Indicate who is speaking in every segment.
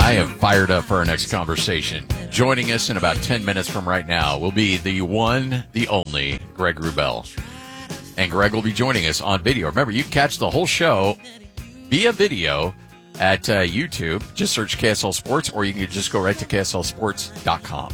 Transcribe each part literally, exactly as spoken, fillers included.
Speaker 1: I am fired up for our next conversation. Joining us in about ten minutes from right now will be the one, the only, Greg Wrubell. And Greg will be joining us on video. Remember, you can catch the whole show via video at uh, YouTube. Just search K S L Sports, or you can just go right to K S L sports dot com.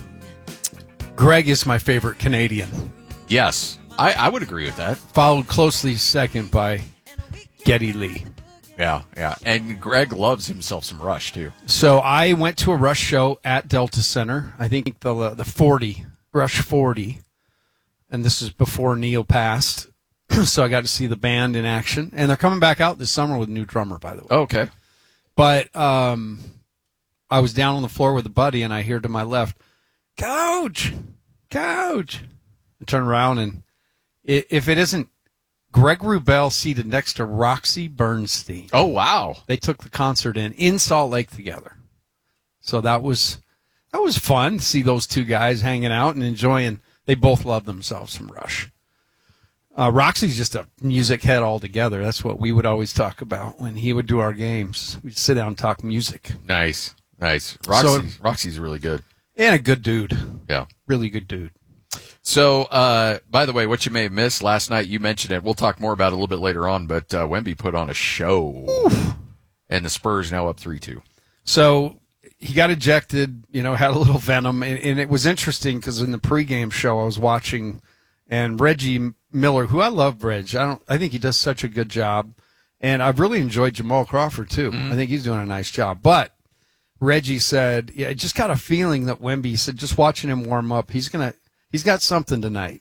Speaker 2: Greg is my favorite Canadian.
Speaker 1: Yes, I, I would agree with that.
Speaker 2: Followed closely second by Geddy Lee.
Speaker 1: Yeah, yeah. And Greg loves himself some Rush, too.
Speaker 2: So I went to a Rush show at Delta Center. I think the the forty, Rush forty. And this is before Neil passed. So I got to see the band in action. And they're coming back out this summer with a new drummer, by the way.
Speaker 1: Okay.
Speaker 2: But um, I was down on the floor with a buddy, and I hear to my left, Coach! Coach! I turn around, and if it isn't Greg Wrubell seated next to Roxy Bernstein.
Speaker 1: Oh, wow.
Speaker 2: They took the concert in in Salt Lake together. So that was that was fun to see those two guys hanging out and enjoying. They both love themselves some Rush. Uh, Roxy's just a music head altogether. That's what we would always talk about when he would do our games. We'd sit down and talk music.
Speaker 1: Nice, nice. Roxy,
Speaker 2: So-
Speaker 1: Roxy's really good.
Speaker 2: And a good dude.
Speaker 1: Yeah.
Speaker 2: Really good dude.
Speaker 1: So, uh, by the way, what you may have missed last night, you mentioned it. We'll talk more about it a little bit later on, but uh, Wemby put on a show. Oof. And the Spurs now up three two.
Speaker 2: So he got ejected, you know, had a little venom. And, and it was interesting because in the pregame show I was watching, and Reggie Miller, who I love, Reg. I don't. I think he does such a good job. And I've really enjoyed Jamal Crawford, too. Mm-hmm. I think he's doing a nice job. But Reggie said, yeah, I just got a feeling that Wemby, he said, just watching him warm up, he's going to, he's got something tonight.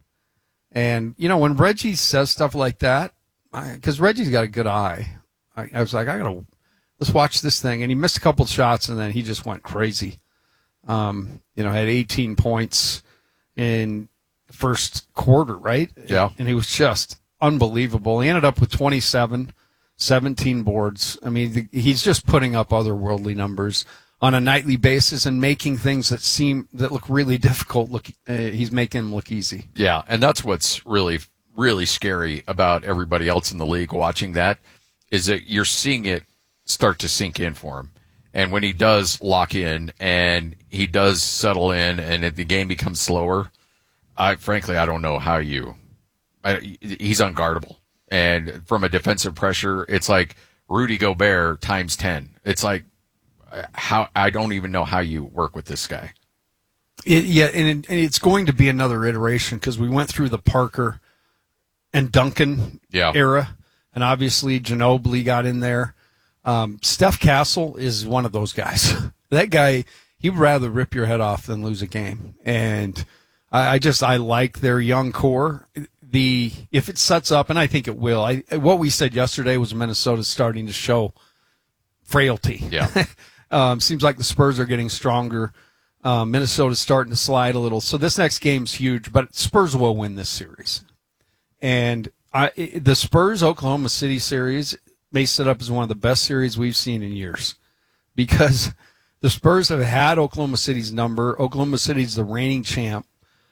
Speaker 2: And, you know, when Reggie says stuff like that, because Reggie's got a good eye, I, I was like, I got to, let's watch this thing. And he missed a couple shots, and then he just went crazy. Um, you know, had eighteen points in the first quarter, right?
Speaker 1: Yeah.
Speaker 2: And he was just unbelievable. He ended up with twenty-seven, seventeen boards. I mean, the, he's just putting up otherworldly numbers on a nightly basis and making things that seem that look really difficult look. Uh, he's making them look easy.
Speaker 1: Yeah, and that's what's really, really scary about everybody else in the league watching that is that you're seeing it start to sink in for him. And when he does lock in and he does settle in and the game becomes slower, I frankly, I don't know how you I, – he's unguardable. And from a defensive pressure, it's like Rudy Gobert times ten. It's like how I don't even know how you work with this guy.
Speaker 2: It, yeah, and, it, and it's going to be another iteration because we went through the Parker and Duncan
Speaker 1: yeah.
Speaker 2: era, and obviously Ginobili got in there. Um, Steph Castle is one of those guys. That guy, he'd rather rip your head off than lose a game. And I, I just I like their young core. The if it sets up, and I think it will. I, what we said yesterday was Minnesota starting to show frailty.
Speaker 1: Yeah,
Speaker 2: um, seems like the Spurs are getting stronger. Um, Minnesota's starting to slide a little. So this next game's huge, but Spurs will win this series. And I, the Spurs Oklahoma City series may set up as one of the best series we've seen in years because the Spurs have had Oklahoma City's number. Oklahoma City's the reigning champ.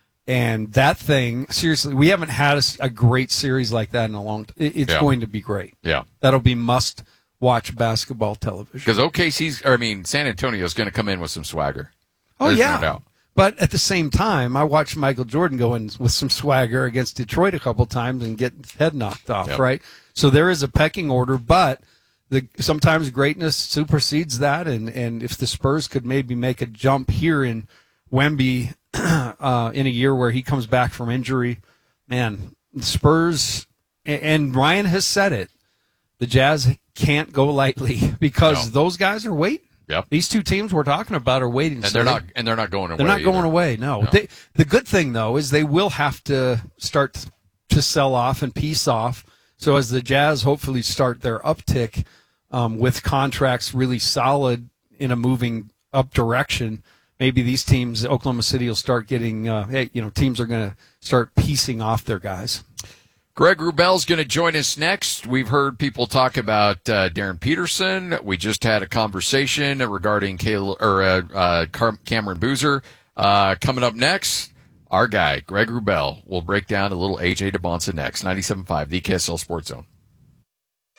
Speaker 2: And that thing, seriously, we haven't had a, a great series like that in a long time. It's
Speaker 1: yeah.
Speaker 2: going to be great.
Speaker 1: Yeah.
Speaker 2: That'll be must-watch basketball television.
Speaker 1: Because O K C's, or I mean, San Antonio's going to come in with some swagger.
Speaker 2: Oh,
Speaker 1: There's
Speaker 2: yeah.
Speaker 1: No doubt.
Speaker 2: But at the same time, I watched Michael Jordan go in with some swagger against Detroit a couple times and get his head knocked off,
Speaker 1: yep.
Speaker 2: right? So there is a pecking order, but the sometimes greatness supersedes that. And, and if the Spurs could maybe make a jump here in Wemby uh, in a year where he comes back from injury, man, the Spurs, and Ryan has said it, the Jazz can't go lightly because
Speaker 1: no.
Speaker 2: those guys are waiting.
Speaker 1: Yep.
Speaker 2: These two teams we're talking about are waiting.
Speaker 1: And
Speaker 2: so
Speaker 1: they're
Speaker 2: they,
Speaker 1: not and they're not going away.
Speaker 2: They're not going
Speaker 1: either.
Speaker 2: away, no.
Speaker 1: no.
Speaker 2: They, the good thing, though, is they will have to start to sell off and piece off. So as the Jazz hopefully start their uptick um, with contracts really solid in a moving up direction, maybe these teams, Oklahoma City, will start getting, uh, hey, you know, teams are going to start piecing off their guys.
Speaker 1: Greg Wrubell's going to join us next. We've heard people talk about uh, Darren Peterson. We just had a conversation regarding Kayla, or uh, uh, Cameron Boozer. Uh, coming up next, our guy, Greg Wrubell, will break down a little A J DeBonsa next. ninety-seven point five, the K S L Sports Zone.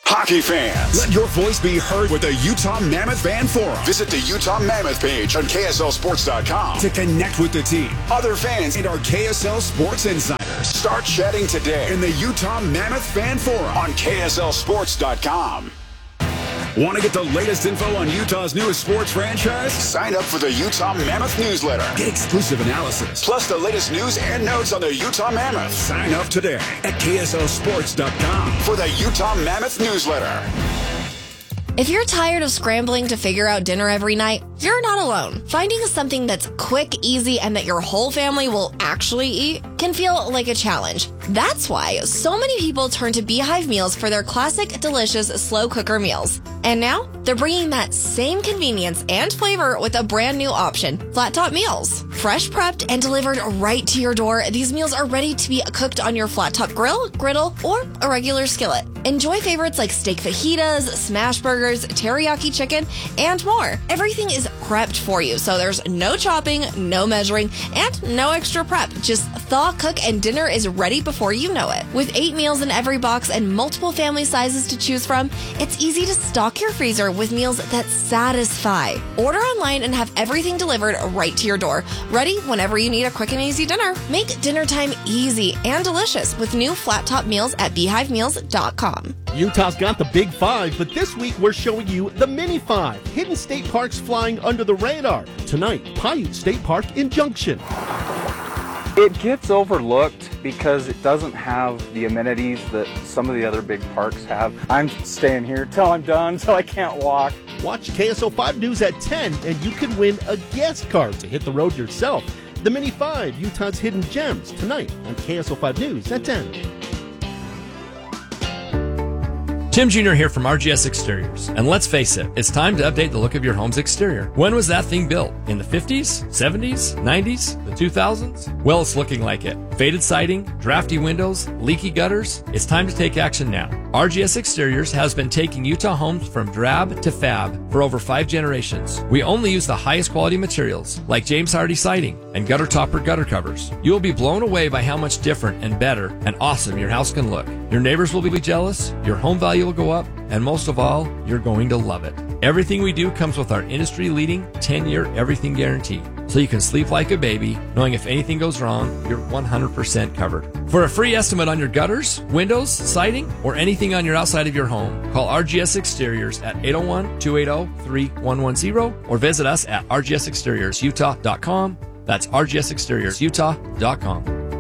Speaker 3: Hockey fans, let your voice be heard with the Utah Mammoth Fan Forum. Visit the Utah Mammoth page on K S L Sports dot com to connect with the team, other fans, and our K S L Sports insiders. Start chatting today in the Utah Mammoth Fan Forum on K S L Sports dot com. Want to get the latest info on Utah's newest sports franchise? Sign up for the Utah Mammoth newsletter. Get exclusive analysis, plus the latest news and notes on the Utah Mammoth. Sign up today at K S L Sports dot com for the Utah Mammoth newsletter.
Speaker 4: If you're tired of scrambling to figure out dinner every night, you're not alone. Finding something that's quick, easy, and that your whole family will actually eat can feel like a challenge. That's why so many people turn to Beehive Meals for their classic, delicious slow cooker meals. And now, they're bringing that same convenience and flavor with a brand new option, Flat Top Meals. Fresh prepped and delivered right to your door, these meals are ready to be cooked on your flat top grill, griddle, or a regular skillet. Enjoy favorites like steak fajitas, smash burgers, teriyaki chicken, and more. Everything is prepped for you, so there's no chopping, no measuring, and no extra prep. Just thaw, cook, and dinner is ready before you know it. With eight meals in every box and multiple family sizes to choose from, it's easy to stock your freezer with meals that satisfy. Order online and have everything delivered right to your door, ready whenever you need a quick and easy dinner. Make dinner time easy and delicious with new flat top meals at beehive meals dot com.
Speaker 5: Utah's got the Big Five, but this week we're showing you the Mini Five, hidden state parks flying under the radar. Tonight, Paiute State Park in Junction.
Speaker 6: It gets overlooked because it doesn't have the amenities that some of the other big parks have. I'm staying here till I'm done, so I can't walk.
Speaker 5: Watch K S L five News at ten, and you can win a guest card to hit the road yourself. The Mini Five, Utah's Hidden Gems, tonight on K S L five News at ten.
Speaker 7: Tim Junior here from R G S Exteriors. And let's face it, it's time to update the look of your home's exterior. When was that thing built? In the fifties, seventies, nineties, the two thousands? Well, it's looking like it. Faded siding, drafty windows, leaky gutters. It's time to take action now. R G S Exteriors has been taking Utah homes from drab to fab for over five generations. We only use the highest quality materials like James Hardy siding and gutter topper gutter covers. You will be blown away by how much different and better and awesome your house can look. Your neighbors will be jealous, your home value will go up, and most of all, you're going to love it. Everything we do comes with our industry-leading ten-year everything guarantee, so you can sleep like a baby, knowing if anything goes wrong, you're one hundred percent covered. For a free estimate on your gutters, windows, siding, or anything on your outside of your home, call R G S Exteriors at eight oh one, two eight oh, three one one zero or visit us at r g s exteriors utah dot com. That's r g s exteriors utah dot com.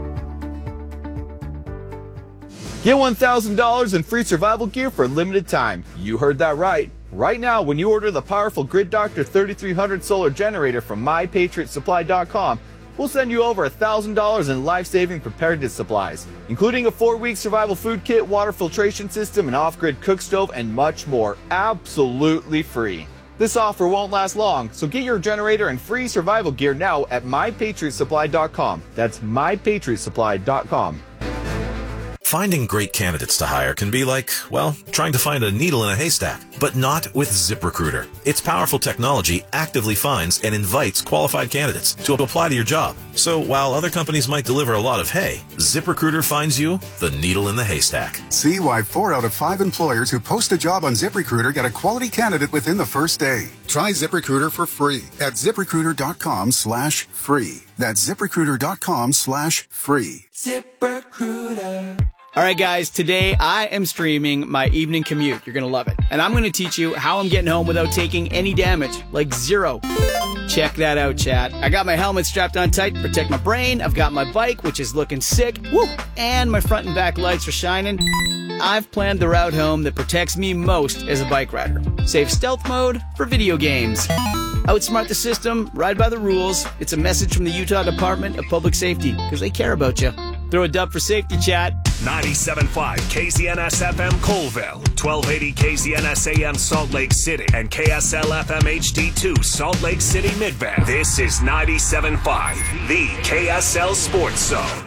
Speaker 8: Get one thousand dollars in free survival gear for a limited time. You heard that right. Right now, when you order the powerful Grid Doctor thirty-three hundred solar generator from my patriot supply dot com, we'll send you over one thousand dollars in life-saving preparedness supplies, including a four-week survival food kit, water filtration system, an off-grid cook stove, and much more, absolutely free. This offer won't last long, so get your generator and free survival gear now at my patriot supply dot com. That's my patriot supply dot com.
Speaker 9: Finding great candidates to hire can be like, well, trying to find a needle in a haystack, but not with ZipRecruiter. Its powerful technology actively finds and invites qualified candidates to apply to your job. So while other companies might deliver a lot of hay, ZipRecruiter finds you the needle in the haystack.
Speaker 10: See why four out of five employers who post a job on ZipRecruiter get a quality candidate within the first day. Try ZipRecruiter for free at ZipRecruiter dot com slash free. That's ZipRecruiter dot com slash free.
Speaker 11: ZipRecruiter. All right, guys, today I am streaming my evening commute. You're going to love it. And I'm going to teach you how I'm getting home without taking any damage, like zero. Check that out, chat. I got my helmet strapped on tight to protect my brain. I've got my bike, which is looking sick. Woo! And my front and back lights are shining. I've planned the route home that protects me most as a bike rider. Save stealth mode for video games. Outsmart the system, ride by the rules. It's a message from the Utah Department of Public Safety, because they care about you. Throw a dub for safety, chat.
Speaker 12: ninety-seven point five K Z N S F M Colville, twelve eighty K Z N S A M Salt Lake City, and K S L F M H D two Salt Lake City Midvale. This is ninety-seven point five, the K S L Sports Zone.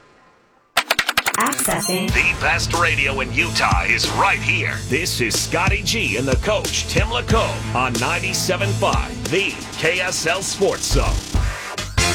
Speaker 13: Accessing
Speaker 12: the best radio in Utah is right here. This is Scotty G and the coach, Tim Lacombe, on ninety-seven point five, the K S L Sports Zone.